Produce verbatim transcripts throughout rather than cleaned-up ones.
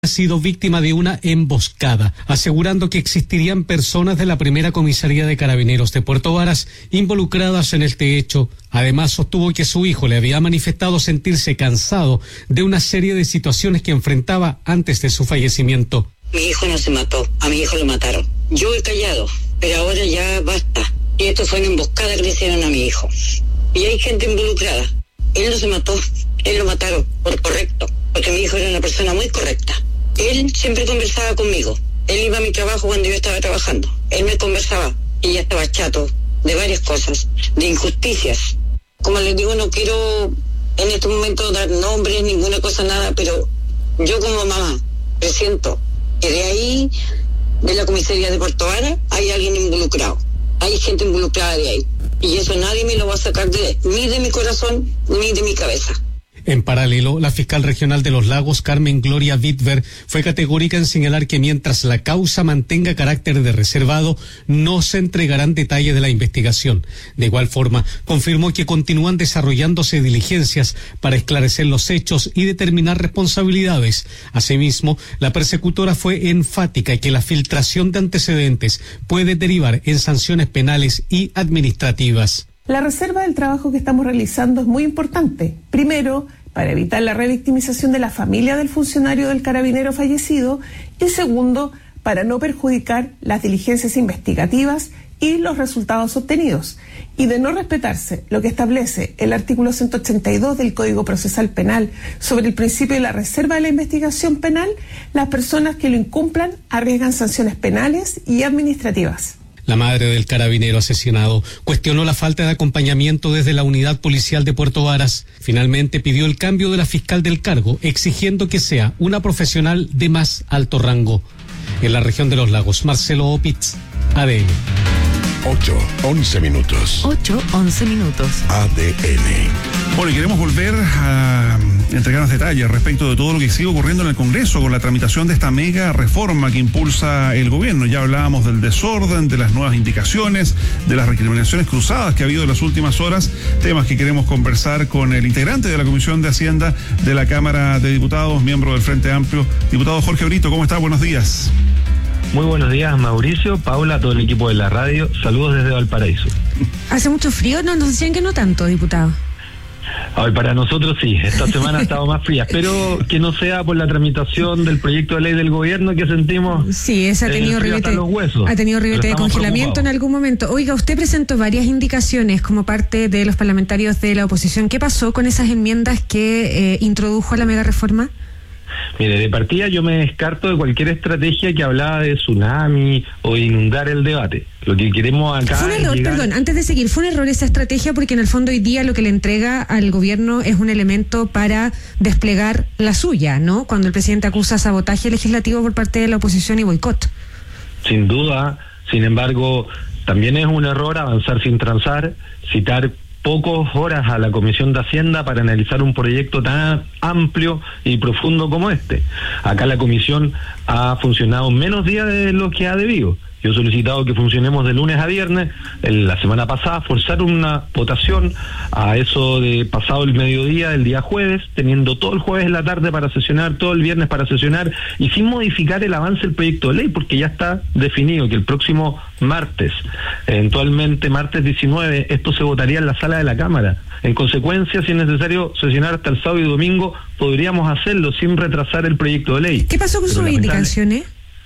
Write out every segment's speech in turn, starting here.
ha sido víctima de una emboscada, asegurando que existirían personas de la primera comisaría de Carabineros de Puerto Varas involucradas en este hecho. Además, sostuvo que su hijo le había manifestado sentirse cansado de una serie de situaciones que enfrentaba antes de su fallecimiento. Mi hijo no se mató, a mi hijo lo mataron. Yo he callado, pero ahora ya basta. Y esto fue una emboscada que le hicieron a mi hijo. Y hay gente involucrada. Él no se mató, él lo mataron, por correcto, porque mi hijo era una persona muy correcta. Él siempre conversaba conmigo. Él iba a mi trabajo cuando yo estaba trabajando. Él me conversaba y ya estaba chato de varias cosas, de injusticias. Como les digo, no quiero en este momento dar nombres, ninguna cosa, nada, pero yo como mamá presiento que de ahí, de la comisaría de Puerto Varas, hay alguien involucrado. Hay gente involucrada de ahí. Y eso nadie me lo va a sacar de, ni de mi corazón, ni de mi cabeza. En paralelo, la fiscal regional de Los Lagos, Carmen Gloria Wittwer, fue categórica en señalar que mientras la causa mantenga carácter de reservado, no se entregarán detalles de la investigación. De igual forma, confirmó que continúan desarrollándose diligencias para esclarecer los hechos y determinar responsabilidades. Asimismo, la persecutora fue enfática en que la filtración de antecedentes puede derivar en sanciones penales y administrativas. La reserva del trabajo que estamos realizando es muy importante. Primero, para evitar la revictimización de la familia del funcionario del carabinero fallecido, y segundo, para no perjudicar las diligencias investigativas y los resultados obtenidos. Y de no respetarse lo que establece el artículo ciento ochenta y dos del Código Procesal Penal sobre el principio de la reserva de la investigación penal, las personas que lo incumplan arriesgan sanciones penales y administrativas. La madre del carabinero asesinado cuestionó la falta de acompañamiento desde la unidad policial de Puerto Varas. Finalmente pidió el cambio de la fiscal del cargo, exigiendo que sea una profesional de más alto rango. En la región de Los Lagos, Marcelo Opitz, A D N. ocho, once minutos. ocho, once minutos. A D N. Bueno, y queremos volver a entregarnos detalles respecto de todo lo que sigue ocurriendo en el Congreso con la tramitación de esta mega reforma que impulsa el gobierno. Ya hablábamos del desorden, de las nuevas indicaciones, de las recriminaciones cruzadas que ha habido en las últimas horas, temas que queremos conversar con el integrante de la Comisión de Hacienda de la Cámara de Diputados, miembro del Frente Amplio, diputado Jorge Brito. ¿Cómo está? Buenos días. Muy buenos días, Mauricio, Paula, todo el equipo de la radio. Saludos desde Valparaíso. ¿Hace mucho frío? No, nos decían que no tanto, diputado. Ay, para nosotros sí, esta semana ha estado más fría. Espero que no sea por la tramitación del proyecto de ley del gobierno que sentimos. Sí, ese ha tenido eh, ribete, los huesos, ha tenido ribete de congelamiento en algún momento. Oiga, usted presentó varias indicaciones como parte de los parlamentarios de la oposición. ¿Qué pasó con esas enmiendas que eh, introdujo a la mega reforma? Mire, de partida yo me descarto de cualquier estrategia que hablaba de tsunami o de inundar el debate. Lo que queremos acá Fue un error, es llegar... perdón, antes de seguir, fue un error esa estrategia porque en el fondo hoy día lo que le entrega al gobierno es un elemento para desplegar la suya, ¿no? Cuando el presidente acusa sabotaje legislativo por parte de la oposición y boicot. Sin duda, sin embargo, también es un error avanzar sin transar, citar pocas horas a la Comisión de Hacienda para analizar un proyecto tan amplio y profundo como este. Acá la Comisión ha funcionado menos días de lo que ha debido. Yo he solicitado que funcionemos de lunes a viernes. La semana pasada forzaron una votación a eso de pasado el mediodía del día jueves, teniendo todo el jueves en la tarde para sesionar, todo el viernes para sesionar, y sin modificar el avance del proyecto de ley, porque ya está definido que el próximo martes, eventualmente martes diecinueve, esto se votaría en la sala de la Cámara. En consecuencia, si es necesario sesionar hasta el sábado y domingo, podríamos hacerlo sin retrasar el proyecto de ley. ¿Qué pasó con sus indicaciones?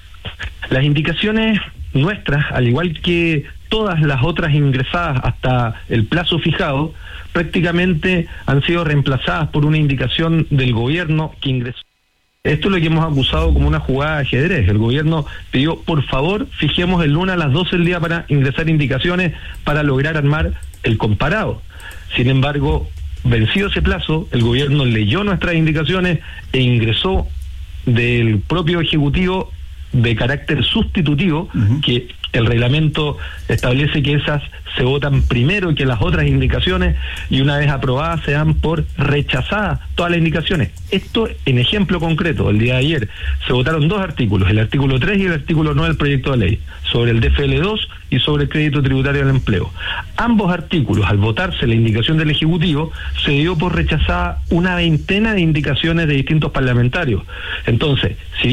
Las indicaciones nuestras, al igual que todas las otras ingresadas hasta el plazo fijado, prácticamente han sido reemplazadas por una indicación del gobierno que ingresó. Esto es lo que hemos acusado como una jugada de ajedrez. El gobierno pidió, por favor, fijemos el lunes a las doce del día para ingresar indicaciones para lograr armar el comparado. Sin embargo, vencido ese plazo, el gobierno leyó nuestras indicaciones e ingresó del propio Ejecutivo de carácter sustitutivo, uh-huh. que el reglamento establece que esas se votan primero que las otras indicaciones, y una vez aprobadas se dan por rechazadas todas las indicaciones. Esto en ejemplo concreto, el día de ayer se votaron dos artículos, el artículo tres y el artículo nueve del proyecto de ley, sobre el D F L dos y sobre el crédito tributario del empleo. Ambos artículos, al votarse la indicación del Ejecutivo, se dio por rechazada una veintena de indicaciones de distintos parlamentarios. Entonces, si